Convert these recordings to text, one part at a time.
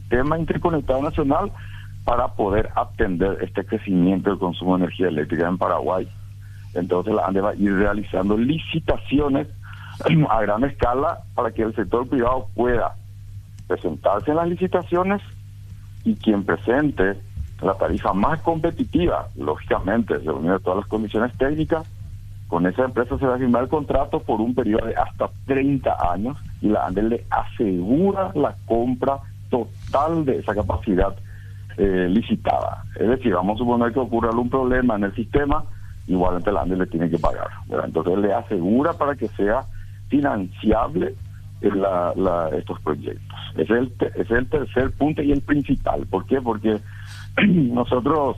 sistema interconectado nacional para poder atender este crecimiento del consumo de energía eléctrica en Paraguay. Entonces la ANDE va a ir realizando licitaciones a gran escala para que el sector privado pueda presentarse en las licitaciones y quien presente la tarifa más competitiva, lógicamente, reuniendo todas las condiciones técnicas, con esa empresa se va a firmar el contrato por un periodo de hasta 30 años y la ANDE le asegura la compra total de esa capacidad licitada. Es decir, vamos a suponer que ocurra algún problema en el sistema, igualmente la ANDE le tiene que pagar, ¿verdad? Entonces le asegura para que sea financiable estos proyectos. Ese es el tercer punto y el principal. ¿Por qué? Porque nosotros,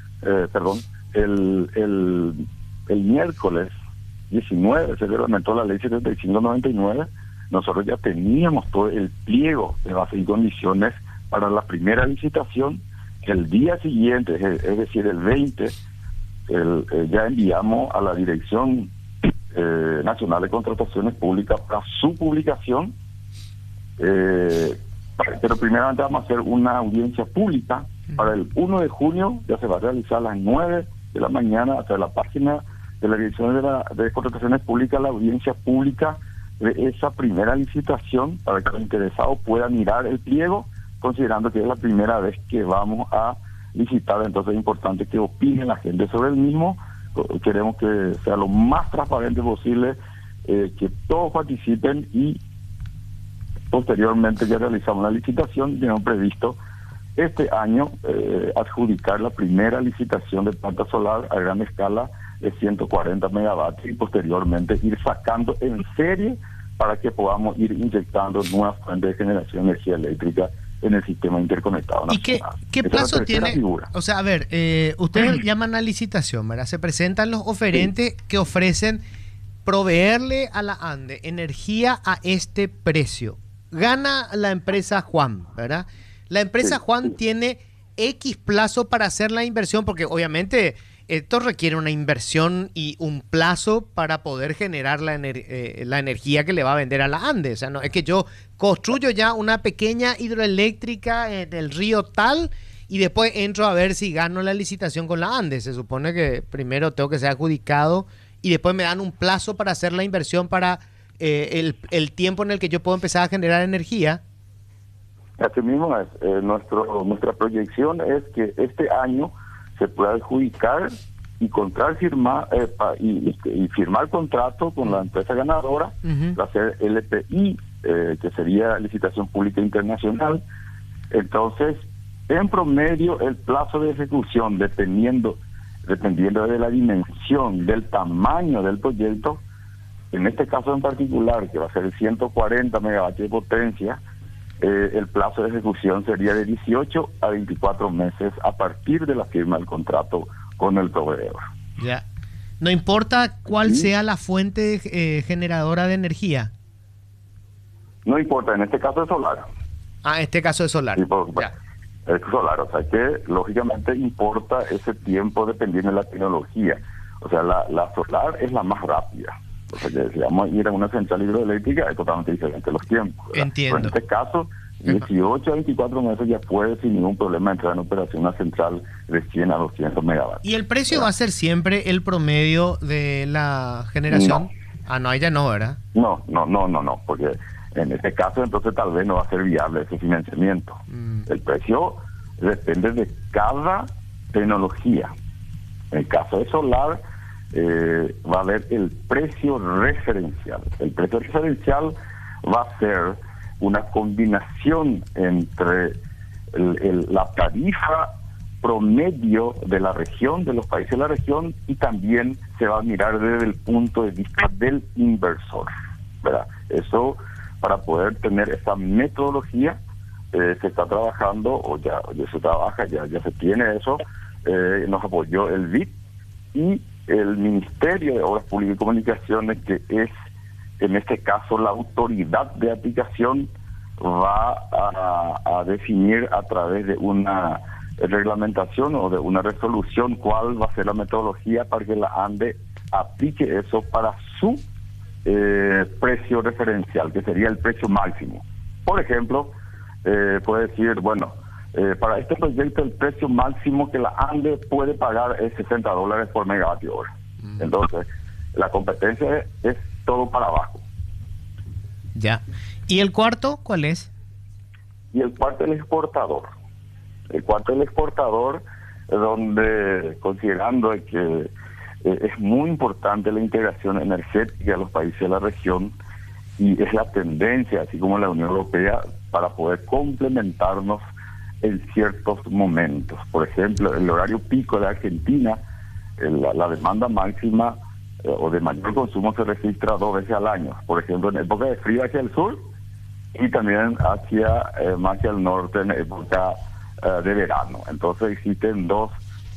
el miércoles 19 se reglamentó la ley 7599. Nosotros ya teníamos todo el pliego de base y condiciones para la primera licitación. El día siguiente, es decir, el 20, ya enviamos a la Dirección Nacional de Contrataciones Públicas para su publicación, pero primeramente vamos a hacer una audiencia pública. Para el 1 de junio ya se va a realizar a las 9 de la mañana a través de la página de la Dirección de Contrataciones Públicas, la audiencia pública de esa primera licitación para que los interesados puedan mirar el pliego, considerando que es la primera vez que vamos a licitar. Entonces es importante que opine la gente sobre el mismo. Queremos que sea lo más transparente posible, que todos participen y posteriormente ya realizamos la licitación y tenemos previsto este año adjudicar la primera licitación de planta solar a gran escala de 140 megavatios y posteriormente ir sacando en serie para que podamos ir inyectando nuevas fuentes de generación de energía eléctrica en el sistema interconectado nacional. ¿Y qué plazo tiene? Figura. O sea, a ver, ustedes llaman a licitación, ¿verdad? Se presentan los oferentes que ofrecen proveerle a la ANDE energía a este precio. Gana la empresa Juan, ¿verdad? La empresa Juan tiene X plazo para hacer la inversión, porque obviamente esto requiere una inversión y un plazo para poder generar la energía que le va a vender a la ANDE. O sea, no es que yo construyo ya una pequeña hidroeléctrica en el río tal y después entro a ver si gano la licitación con la ANDE. Se supone que primero tengo que ser adjudicado y después me dan un plazo para hacer la inversión para el tiempo en el que yo puedo empezar a generar energía. Así mismo es. Nuestra proyección es que este año se pueda adjudicar y firmar contrato con la empresa ganadora, va a ser LPI, que sería Licitación Pública Internacional. Entonces, en promedio, el plazo de ejecución, dependiendo de la dimensión, del tamaño del proyecto, en este caso en particular, que va a ser 140 megavatios de potencia, el plazo de ejecución sería de 18 a 24 meses a partir de la firma del contrato con el proveedor. Ya. No importa cuál sea la fuente generadora de energía. No importa, en este caso es solar. Ah, en este caso es solar. Sí, es solar, o sea que lógicamente importa ese tiempo dependiendo de la tecnología. O sea, la solar es la más rápida. O sea, que si vamos a ir a una central hidroeléctrica es totalmente diferente los tiempos, ¿verdad? Entiendo. Pero en este caso, 18 a 24 meses ya puede sin ningún problema entrar en operación una central de 100 a 200 megavatios. ¿Y el precio va a ser siempre el promedio de la generación? No. Ah, no, ella no, ¿verdad? No, porque en este caso entonces tal vez no va a ser viable ese financiamiento. El precio depende de cada tecnología. En el caso de solar, va a haber el precio referencial. El precio referencial va a ser una combinación entre la tarifa promedio de la región, de los países de la región, y también se va a mirar desde el punto de vista del inversor, ¿verdad? Eso, para poder tener esa metodología, se está trabajando, o ya se trabaja, ya se tiene eso, nos apoyó el BID y el Ministerio de Obras Públicas y Comunicaciones, que es en este caso la autoridad de aplicación, va a definir a través de una reglamentación o de una resolución cuál va a ser la metodología para que la ANDE aplique eso para su precio referencial, que sería el precio máximo. Por ejemplo, puede decir, bueno, para este proyecto el precio máximo que la ANDE puede pagar es $60 por megavatio hora. Entonces, la competencia es todo para abajo. Ya. ¿Y el cuarto cuál es? Y el cuarto el exportador. El cuarto el exportador, donde considerando que es muy importante la integración energética de los países de la región y es la tendencia, así como la Unión Europea, para poder complementarnos en ciertos momentos. Por ejemplo, el horario pico de Argentina, la demanda máxima o de mayor consumo se registra 2 veces al año. Por ejemplo, en época de frío hacia el sur y también más hacia el norte en época de verano. Entonces existen dos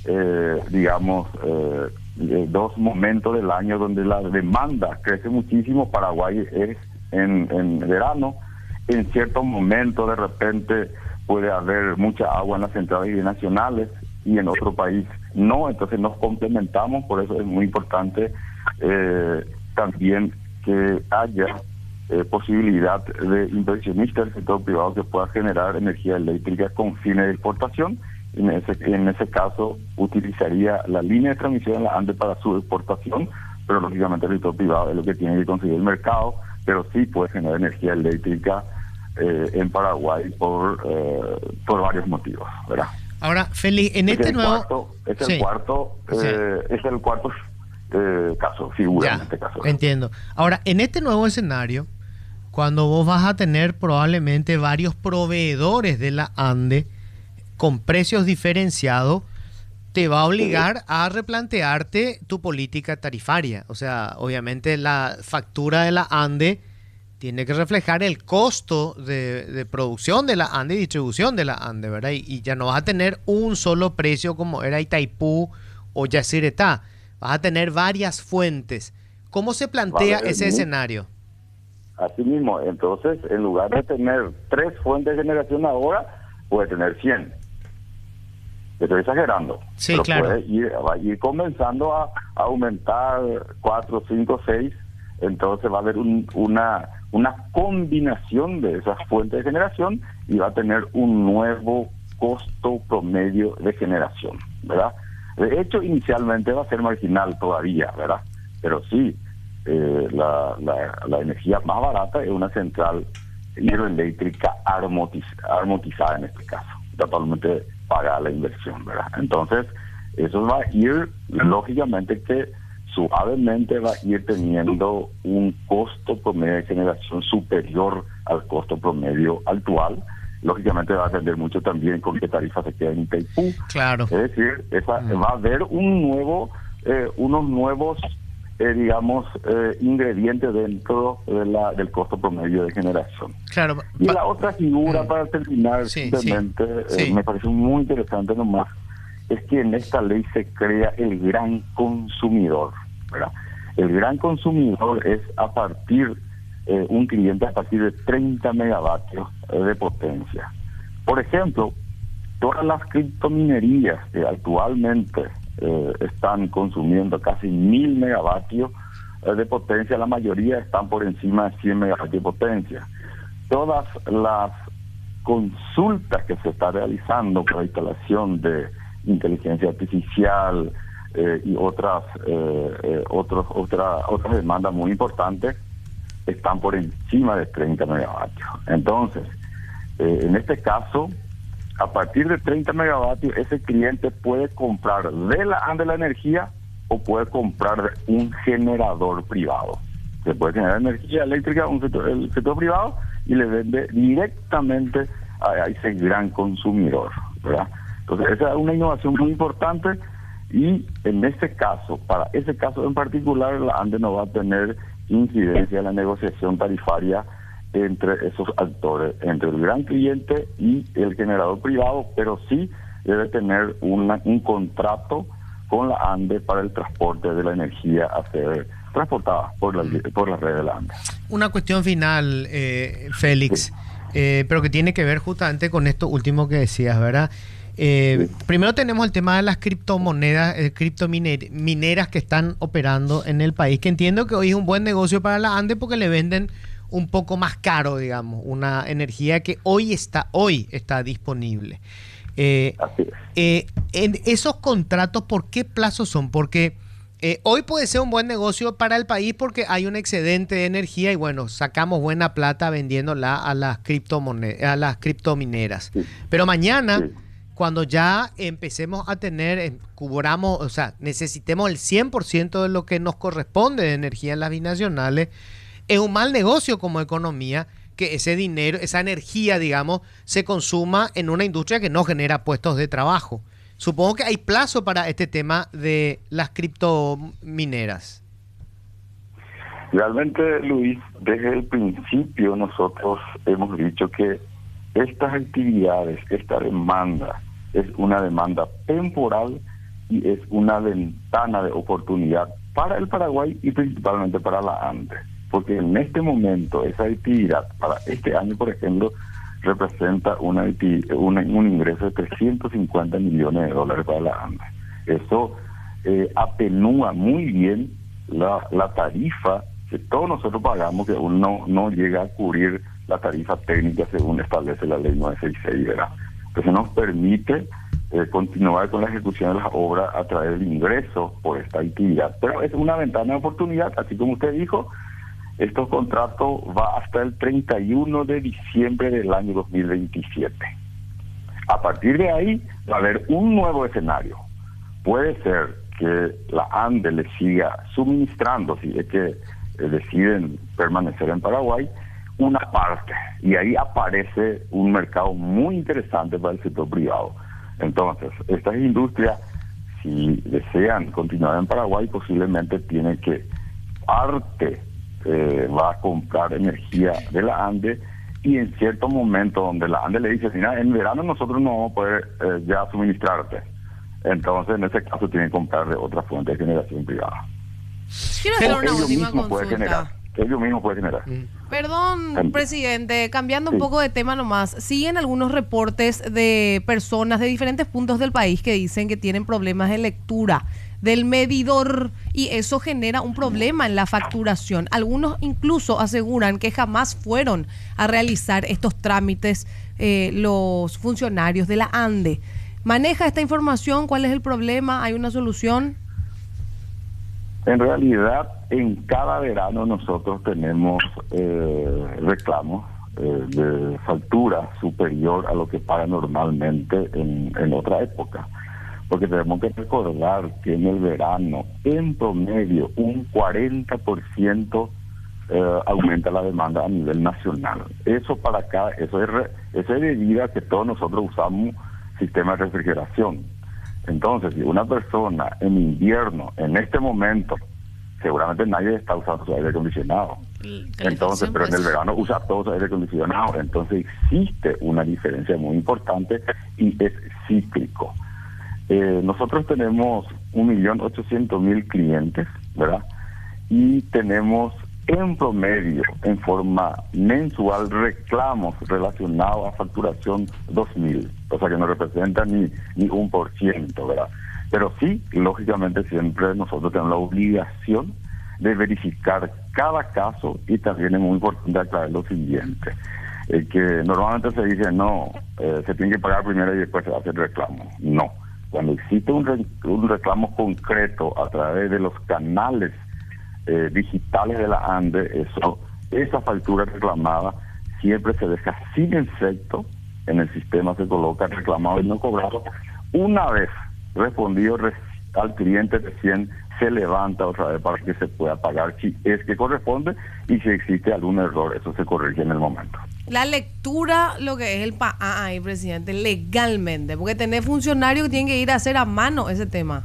momentos del año donde la demanda crece muchísimo. Paraguay es en verano. En ciertos momentos de repente puede haber mucha agua en las centrales binacionales y en otro país no, entonces nos complementamos. Por eso es muy importante también que haya posibilidad de inversionistas del sector privado que pueda generar energía eléctrica con fines de exportación. En ese caso utilizaría la línea de transmisión de la ANDE para su exportación, pero lógicamente el sector privado es lo que tiene que conseguir el mercado, pero sí puede generar energía eléctrica en Paraguay por varios motivos, ¿verdad? Ahora, Félix, en este nuevo... Es el cuarto caso, figura en este caso. Entiendo. Ahora, en este nuevo escenario, cuando vos vas a tener probablemente varios proveedores de la ANDE con precios diferenciados, te va a obligar a replantearte tu política tarifaria. O sea, obviamente la factura de la ANDE tiene que reflejar el costo de producción de la ANDE y distribución de la ANDE, ¿verdad? Y ya no vas a tener un solo precio como era Itaipú o Yacyretá. Vas a tener varias fuentes. ¿Cómo se plantea ese escenario? Así mismo. Entonces, en lugar de tener 3 fuentes de generación ahora, puede tener 100. Estoy exagerando. Sí, pero claro. va a ir comenzando a aumentar 4, 5, 6. Entonces va a haber una combinación de esas fuentes de generación y va a tener un nuevo costo promedio de generación, ¿verdad? De hecho, inicialmente va a ser marginal todavía, ¿verdad? Pero sí, la energía más barata es una central hidroeléctrica amortizada en este caso, totalmente pagada la inversión, ¿verdad? Entonces, eso va a ir, lógicamente que suavemente va a ir teniendo un costo promedio de generación superior al costo promedio actual. Lógicamente va a depender mucho también con qué tarifa se queda en Itaipú. Claro. Es decir, va a haber unos nuevos ingredientes dentro del costo promedio de generación. Claro. Y la otra figura, para terminar, simplemente, me parece muy interesante nomás, es que en esta ley se crea el gran consumidor, ¿verdad? El gran consumidor es un cliente a partir de 30 megavatios de potencia. Por ejemplo, todas las criptominerías que actualmente están consumiendo casi 1000 megavatios de potencia, la mayoría están por encima de 100 megavatios de potencia. Todas las consultas que se está realizando por la instalación de inteligencia artificial y otras demandas muy importantes están por encima de 30 megavatios. Entonces, en este caso, a partir de 30 megavatios, ese cliente puede comprar de la ANDE la energía o puede comprar un generador privado. Se puede generar energía eléctrica el sector privado y le vende directamente a ese gran consumidor, ¿verdad? Entonces, esa es una innovación muy importante y en este caso, para ese caso en particular, la ANDE no va a tener incidencia en la negociación tarifaria entre esos actores, entre el gran cliente y el generador privado, pero sí debe tener un contrato con la ANDE para el transporte de la energía a ser transportada por la red de la ANDE. Una cuestión final, Félix, pero que tiene que ver justamente con esto último que decías, ¿verdad? Primero tenemos el tema de las criptomonedas, criptomineras que están operando en el país, que entiendo que hoy es un buen negocio para la ANDE porque le venden un poco más caro, digamos, una energía que hoy está disponible. Así es. En esos contratos, ¿por qué plazos son? Porque hoy puede ser un buen negocio para el país porque hay un excedente de energía y bueno, sacamos buena plata vendiéndola a las criptomineras. Sí, Pero mañana, sí. cuando ya empecemos a tener, cubramos, o sea, necesitemos el 100% de lo que nos corresponde de energía en las binacionales, es un mal negocio como economía que ese dinero, esa energía, digamos, se consuma en una industria que no genera puestos de trabajo. Supongo que hay plazo para este tema de las criptomineras. Realmente, Luis, desde el principio nosotros hemos dicho que estas actividades, esta demanda, es una demanda temporal y es una ventana de oportunidad para el Paraguay y principalmente para la ANDE. Porque en este momento esa actividad, para este año, por ejemplo, representa un ingreso de 350 millones de dólares para la ANDE. Eso atenúa muy bien la tarifa que todos nosotros pagamos, que aún no llega a cubrir la tarifa técnica según establece la ley 966, ¿verdad? Entonces nos permite continuar con la ejecución de las obras a través del ingreso por esta actividad. Pero es una ventana de oportunidad, así como usted dijo. Estos contratos va hasta el 31 de diciembre del año 2027. A partir de ahí va a haber un nuevo escenario. Puede ser que la ANDE le siga suministrando, si es que deciden permanecer en Paraguay, una parte. Y ahí aparece un mercado muy interesante para el sector privado. Entonces, estas industrias, si desean continuar en Paraguay, posiblemente tienen que parte va a comprar energía de la ANDE, y en cierto momento donde la ANDE le dice, mira, en verano nosotros no vamos a poder ya suministrarte, entonces en ese caso tienen que comprar de otra fuente de generación privada. Quiero hacer una última consulta. Ellos mismos pueden generar. Perdón, presidente, cambiando un poco de tema nomás, siguen algunos reportes de personas de diferentes puntos del país que dicen que tienen problemas de lectura del medidor y eso genera un problema en la facturación. Algunos incluso aseguran que jamás fueron a realizar estos trámites los funcionarios de la ANDE. ¿Maneja esta información? ¿Cuál es el problema? ¿Hay una solución? En realidad, en cada verano nosotros tenemos reclamos de factura superior a lo que paga normalmente en otra época. Porque tenemos que recordar que en el verano, en promedio, un 40% aumenta la demanda a nivel nacional. Eso para acá, eso es debido a que todos nosotros usamos sistemas de refrigeración. Entonces, si una persona en invierno, en este momento, seguramente nadie está usando su aire acondicionado. Entonces, pero en el verano usa todo su aire acondicionado. Entonces existe una diferencia muy importante y es cíclico. Nosotros tenemos 1.800.000 clientes, ¿verdad? Y tenemos en promedio, en forma mensual, reclamos relacionados a facturación 2.000, o sea que no representa ni 1%, ¿verdad? Pero sí, lógicamente siempre nosotros tenemos la obligación de verificar cada caso, y también es muy importante aclarar lo siguiente, que normalmente se dice, no, se tiene que pagar primero y después se va a hacer reclamo. No. Cuando existe un reclamo concreto a través de los canales digitales de la ANDE, esa factura reclamada siempre se deja sin efecto en el sistema, se coloca reclamado y no cobrado. Una vez respondido al cliente, recién se levanta otra vez para que se pueda pagar si es que corresponde, y si existe algún error, eso se corrige en el momento. La lectura, lo que es el ahí, presidente, legalmente, porque tenés funcionarios que tienen que ir a hacer a mano ese tema.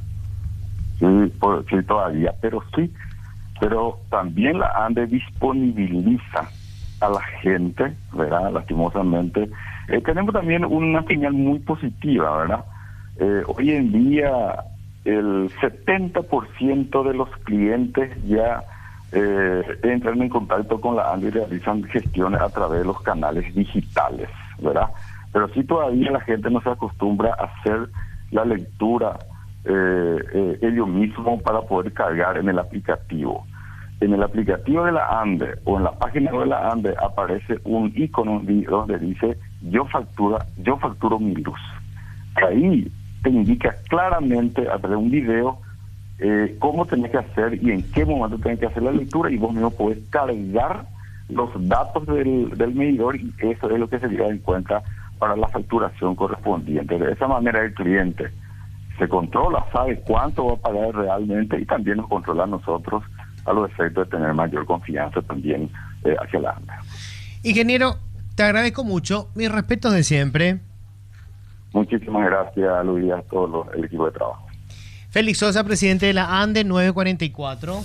Sí, todavía, pero también la ANDE disponibiliza a la gente, ¿verdad? Lastimosamente. Tenemos también una señal muy positiva, ¿verdad? Hoy en día el 70% de los clientes ya entran en contacto con la ANDE y realizan gestiones a través de los canales digitales, ¿verdad? Pero sí todavía la gente no se acostumbra a hacer la lectura ellos mismos para poder cargar en el aplicativo. en el aplicativo de la ANDE o en la página web de la ANDE aparece un icono donde dice yo facturo mi luz. Ahí te indica claramente a través de un video cómo tenés que hacer y en qué momento tenés que hacer la lectura, y vos mismo podés cargar los datos del medidor, y eso es lo que se lleva en cuenta para la facturación correspondiente. De esa manera el cliente se controla, sabe cuánto va a pagar realmente, y también nos controla a nosotros a los efectos de tener mayor confianza también hacia la ANDE. Ingeniero, te agradezco mucho, mis respetos de siempre. Muchísimas gracias, Luis, a todo el equipo de trabajo. Félix Sosa, presidente de la ANDE 944.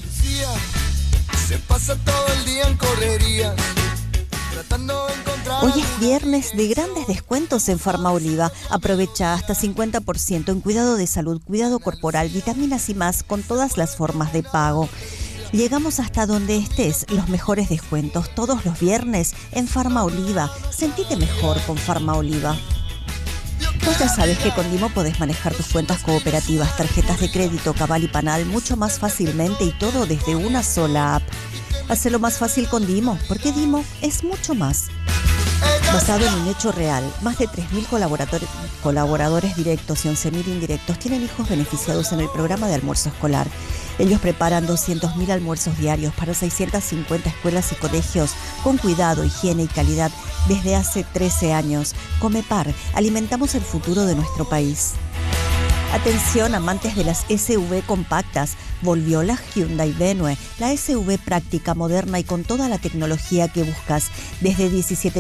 Se pasa todo el día en correría, tratando de encontrar. Hoy es viernes de grandes descuentos en Farmaoliva. Aprovecha hasta 50% en cuidado de salud, cuidado corporal, vitaminas y más con todas las formas de pago. Llegamos hasta donde estés, los mejores descuentos todos los viernes en Farmaoliva. Sentite mejor con Farmaoliva. Vos ya sabes que con Dimo podés manejar tus cuentas cooperativas, tarjetas de crédito, Cabal y Panal mucho más fácilmente, y todo desde una sola app. Hacelo más fácil con Dimo, porque Dimo es mucho más. Basado en un hecho real, más de 3.000 colaboradores directos y 11.000 indirectos tienen hijos beneficiados en el programa de almuerzo escolar. Ellos preparan 200.000 almuerzos diarios para 650 escuelas y colegios con cuidado, higiene y calidad desde hace 13 años. Comepar, alimentamos el futuro de nuestro país. Atención, amantes de las SUV compactas. Volvió la Hyundai Venue, la SUV práctica, moderna y con toda la tecnología que buscas, desde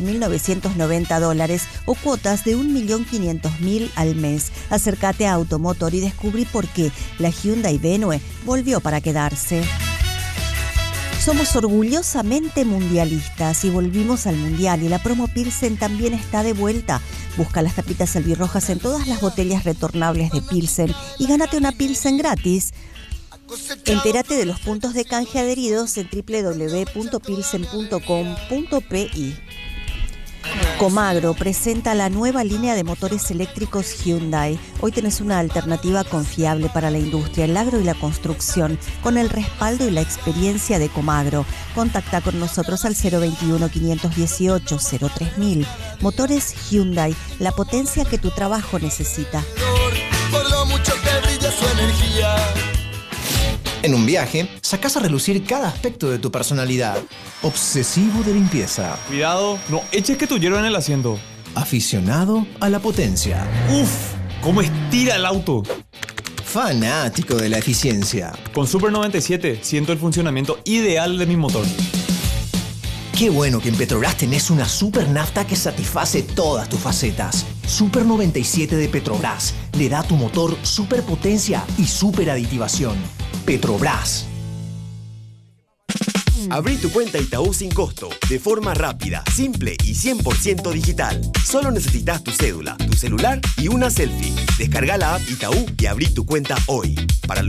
$17.990 o cuotas de $1.500.000 al mes. Acércate a Automotor y descubrí por qué la Hyundai Venue volvió para quedarse. Somos orgullosamente mundialistas y volvimos al mundial, y la promo Pilsen también está de vuelta. Busca las tapitas albirrojas en todas las botellas retornables de Pilsen y gánate una Pilsen gratis. Entérate de los puntos de canje adheridos en www.pilsen.com.pi. Comagro presenta la nueva línea de motores eléctricos Hyundai. Hoy tenés una alternativa confiable para la industria, el agro y la construcción, con el respaldo y la experiencia de Comagro. Contacta con nosotros al 021-518-03000. Motores Hyundai, la potencia que tu trabajo necesita. Por lo mucho que brilla su energía. En un viaje, sacás a relucir cada aspecto de tu personalidad. Obsesivo de limpieza. Cuidado, no eches que tu hierro en el asiento. Aficionado a la potencia. ¡Uf! ¿Cómo estira el auto? Fanático de la eficiencia. Con Super 97 siento el funcionamiento ideal de mi motor. Qué bueno que en Petrobras tenés una super nafta que satisface todas tus facetas. Super 97 de Petrobras le da a tu motor super potencia y super aditivación. Petrobras. Abrí tu cuenta Itaú sin costo, de forma rápida, simple y 100% digital. Solo necesitas tu cédula, tu celular y una selfie. Descarga la app Itaú y abrí tu cuenta hoy. Para los